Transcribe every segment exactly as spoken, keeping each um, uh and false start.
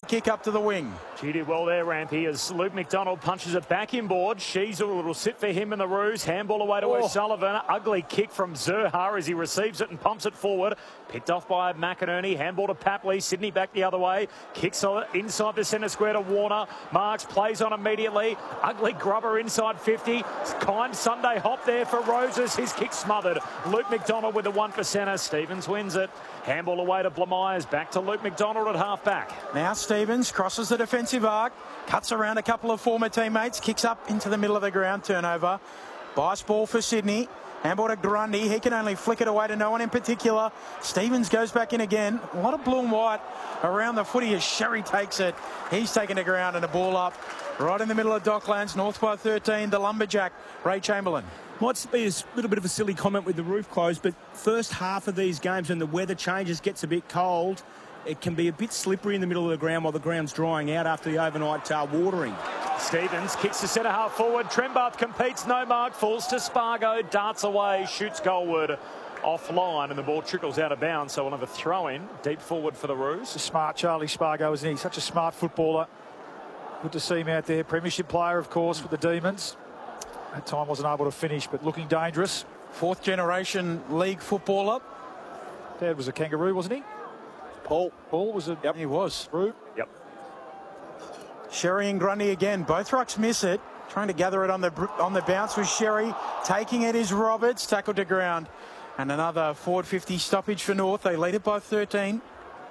Kick up to the wing. She did well there, Rampy, as Luke McDonald punches it back inboard. Sheasel will sit for him in the Roos. Handball away to Oh. O'Sullivan. Ugly kick from Zurhar as he receives it and pumps it forward. Picked off by McInerney. Handball to Papley. Sydney back the other way. Kicks inside the centre square to Warner. Marks plays on immediately. Ugly grubber inside fifty. Kind Sunday hop there for Roses. His kick smothered. Luke McDonald with the one percenter. Stevens wins it. Handball away to Blamires. Back to Luke McDonald at half back. Now Stevens crosses the defensive arc, cuts around a couple of former teammates, kicks up into the middle of the ground, turnover. Bias ball for Sydney. Handball to Grundy. He can only flick it away to no one in particular. Stevens goes back in again. A lot of blue and white around the footy as Sherry takes it. He's taken the ground and a ball up right in the middle of Docklands. North by thirteen, the Lumberjack, Ray Chamberlain. Might be a little bit of a silly comment with the roof closed, but first half of these games when the weather changes, gets a bit cold, it can be a bit slippery in the middle of the ground while the ground's drying out after the overnight uh, watering. Stevens kicks the centre half forward. Trembath competes, no mark, falls to Spargo, darts away, shoots goalward offline, and the ball trickles out of bounds, so we'll have a throw in deep forward for the Roos. Smart Charlie Spargo, isn't he? Such a smart footballer. Good to see him out there. Premiership player, of course, with the Demons. At time wasn't able to finish, but looking dangerous. Fourth generation league footballer. Dad was a Kangaroo, wasn't he? Paul. Paul was a... Yep, he was. Kangaroo. Yep. Sherry and Grundy again. Both rucks miss it. Trying to gather it on the on the bounce with Sherry. Taking it is Roberts. Tackled to ground. And another forward fifty stoppage for North. They lead it by thirteen.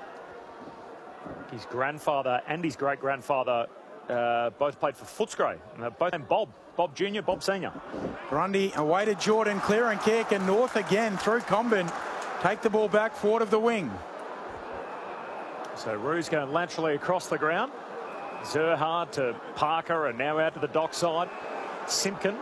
His grandfather and his great-grandfather uh, both played for Footscray. And they're both named Bob. Bob Junior, Bob Senior. Grundy away to Jordan. Clear and kick. And North again through Comben. Take the ball back forward of the wing. So Roos going laterally across the ground. Zurhard to Parker and now out to the dock side. Simpkin.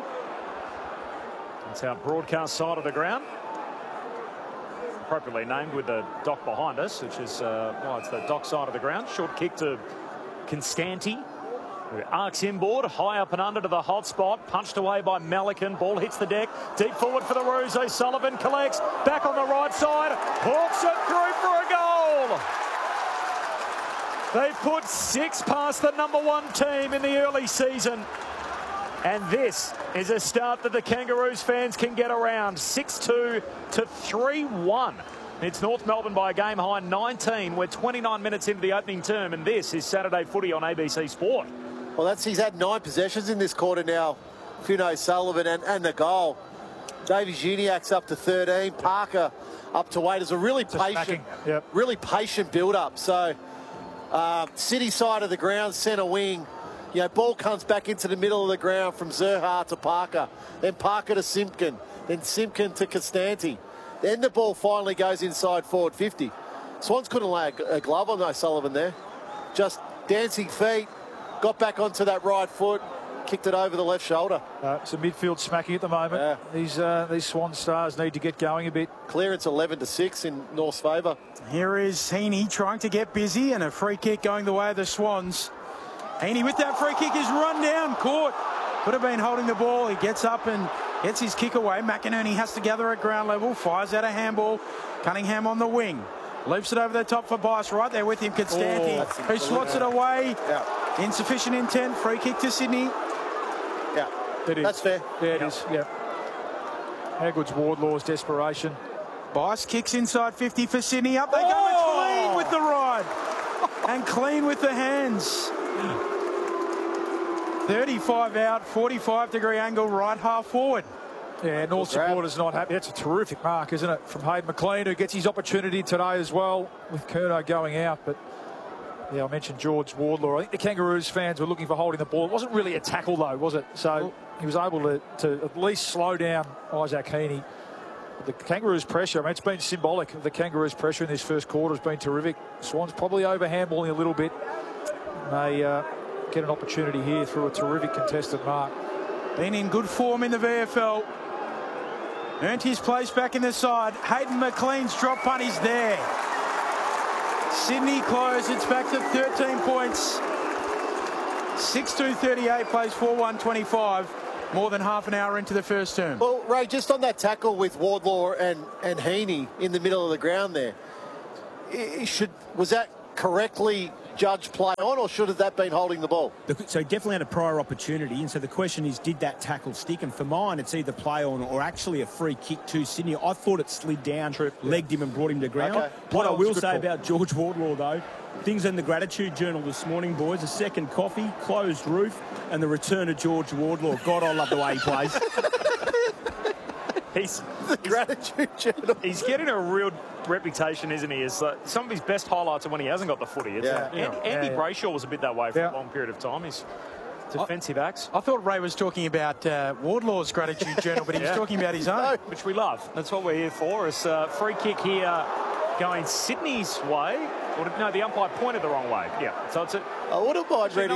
That's our broadcast side of the ground. Appropriately named with the dock behind us, which is, uh, well, it's the dock side of the ground. Short kick to Constanti, who arcs inboard, high up and under to the hot spot. Punched away by Malikan. Ball hits the deck. Deep forward for the Roos. O'Sullivan collects. Back on the right side. Hawks it through for a goal. They've put six past the number one team in the early season. And this is a start that the Kangaroos fans can get around. six two to three one. It's North Melbourne by a game high nineteen. We're twenty-nine minutes into the opening term, and this is Saturday footy on A B C Sport. Well, that's he's had nine possessions in this quarter now. Finn O'Sullivan and, and the goal. Davies Uniac's up to thirteen. Parker up to eight. It's a really Just patient, yep. really patient build-up. So, uh, city side of the ground, centre wing. You know, ball comes back into the middle of the ground from Zurhar to Parker. Then Parker to Simpkin. Then Simpkin to Costanti. Then the ball finally goes inside forward fifty. Swans couldn't lay a, a glove on O'Sullivan there. Just dancing feet. Got back onto that right foot. Kicked it over the left shoulder. Uh, it's a midfield smacking at the moment. Yeah. These uh, these Swan stars need to get going a bit. Clearance eleven to six in North's favour. Here is Heaney trying to get busy, and a free kick going the way of the Swans. Heaney with that free kick is run down, caught. Could have been holding the ball. He gets up and gets his kick away. McInerney has to gather at ground level. Fires out a handball. Cunningham on the wing. Loops it over the top for Bice. Right there with him, Constanti, Oh, who swats it away. Yeah. Insufficient intent. Free kick to Sydney. Yeah. It is. That's fair. Yeah, it is. Yeah. How good's Wardlaw's desperation? Bice kicks inside fifty for Sydney. Up they go Oh! and clean with the ride. And clean with the hands. thirty-five out, forty-five degree angle, right half forward. Yeah, North supporters not happy. That's a terrific mark, isn't it, from Hayden McLean, who gets his opportunity today as well, with Curnow going out. But yeah, I mentioned George Wardlaw. I think the Kangaroos fans were looking for holding the ball. It wasn't really a tackle though, was it? So he was able to, to at least slow down Isaac Heaney. The Kangaroos' pressure, I mean, it's been symbolic of the Kangaroos' pressure in this first quarter has been terrific. Swans probably over handballing a little bit. They uh, get an opportunity here through a terrific contested mark. Been in good form in the V F L. Earned his place back in the side. Hayden McLean's drop punt is there. Sydney close. It's back to thirteen points. six two thirty-eight plays four one twenty-five. More than half an hour into the first term. Well, Ray, just on that tackle with Wardlaw and, and Heaney in the middle of the ground there, it should was that correctly judge play on, or should have that been holding the ball? So he definitely had a prior opportunity, and so the question is, did that tackle stick? And for mine, it's either play on or actually a free kick to Sydney. I thought it slid down, True. legged him and brought him to ground. Okay. What I will say ball. about George Wardlaw, though, things in the Gratitude Journal this morning, boys, a second coffee, closed roof, and the return of George Wardlaw. God, I love the way he plays. He's, The Gratitude Journal. he's getting a real reputation, isn't he? Is uh, some of his best highlights are when he hasn't got the footy. It's, Yeah. uh, Andy, Yeah. Andy Yeah, yeah. Brayshaw was a bit that way for Yeah. a long period of time. He's defensive acts, I thought Ray was talking about uh, Wardlaw's Gratitude Journal, but he was Yeah. talking about his own. which we love. That's what we're here for. It's a free kick here going Sydney's way. Or no, the umpire pointed the wrong way. Yeah, so it's a I wouldn't mind reading